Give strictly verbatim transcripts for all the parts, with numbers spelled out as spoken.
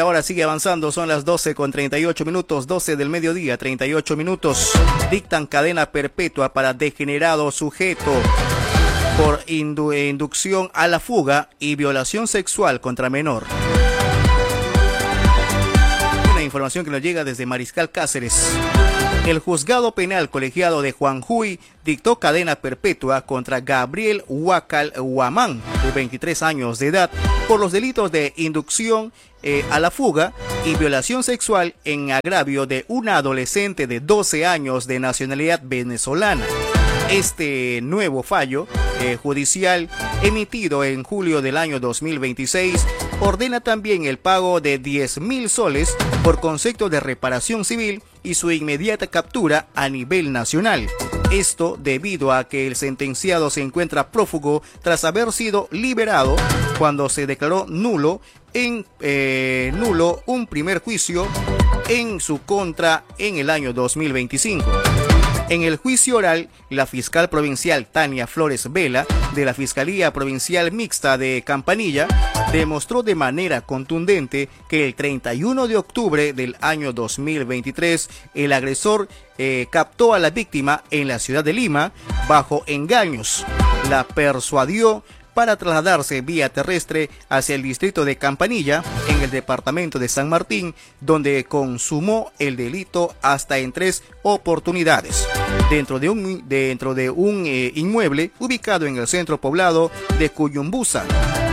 la hora sigue avanzando, son las doce con treinta y ocho minutos, doce del mediodía, treinta y ocho minutos. Dictan cadena perpetua para degenerado sujeto por indu inducción a la fuga y violación sexual contra menor. Una información que nos llega desde Mariscal Cáceres. El juzgado penal colegiado de Juanjuy dictó cadena perpetua contra Gabriel Huacal Huamán, de veintitrés años de edad, por los delitos de inducción eh, a la fuga y violación sexual en agravio de una adolescente de doce años de nacionalidad venezolana. Este nuevo fallo eh, judicial emitido en julio del año dos mil veintiséis ordena también el pago de diez mil soles por concepto de reparación civil y su inmediata captura a nivel nacional. Esto debido a que el sentenciado se encuentra prófugo tras haber sido liberado cuando se declaró nulo en eh, nulo un primer juicio en su contra en el año dos mil veinticinco. En el juicio oral, la fiscal provincial Tania Flores Vela, de la Fiscalía Provincial Mixta de Campanilla, demostró de manera contundente que el treinta y uno de octubre del año dos mil veintitrés, el agresor eh, captó a la víctima en la ciudad de Lima bajo engaños. La persuadió para trasladarse vía terrestre hacia el distrito de Campanilla, en el departamento de San Martín, donde consumó el delito hasta en tres oportunidades, dentro de un, dentro de un eh, inmueble ubicado en el centro poblado de Cuyumbusa.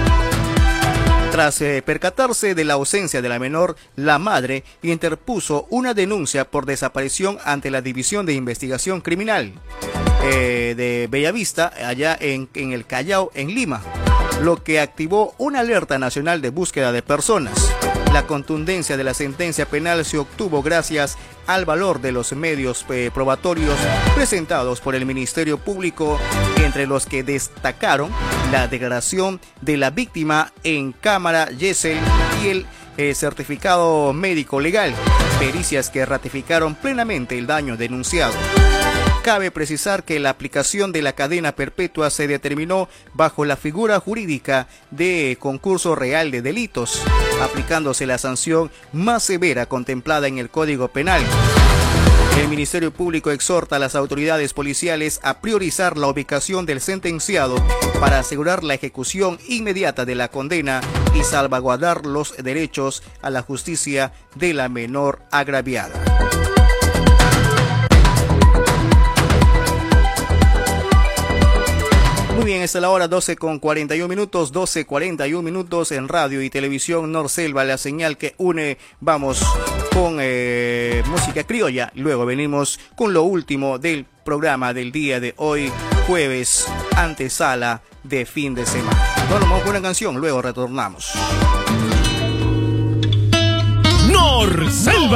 Tras eh, percatarse de la ausencia de la menor, la madre interpuso una denuncia por desaparición ante la División de Investigación Criminal eh, de Bellavista, allá en, en el Callao, en Lima, lo que activó una alerta nacional de búsqueda de personas. La contundencia de la sentencia penal se obtuvo gracias al valor de los medios eh, probatorios presentados por el Ministerio Público, entre los que destacaron la declaración de la víctima en cámara Yesel y el eh, certificado médico legal, pericias que ratificaron plenamente el daño denunciado. Cabe precisar que la aplicación de la cadena perpetua se determinó bajo la figura jurídica de concurso real de delitos, aplicándose la sanción más severa contemplada en el Código Penal. El Ministerio Público exhorta a las autoridades policiales a priorizar la ubicación del sentenciado para asegurar la ejecución inmediata de la condena y salvaguardar los derechos a la justicia de la menor agraviada. Muy bien, esta es la hora doce con cuarenta y un minutos, doce cuarenta y un minutos en radio y televisión Norselva, la señal que une. Vamos con eh, música criolla, luego venimos con lo último del programa del día de hoy, jueves, antesala de fin de semana. Bueno, vamos con una canción, luego retornamos. Norselva.